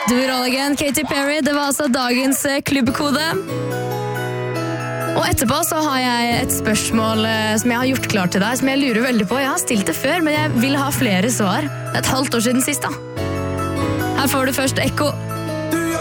Do it all again, Katy Perry. Det var altså dagens klubbkode. Og etterpå så har jeg et spørsmål som jeg har gjort klart til deg, som jeg lurer veldig på. Jeg har stilt det før, men jeg vil ha flere svar. Det er et halvt år siden sist da. Her får du først Ekko.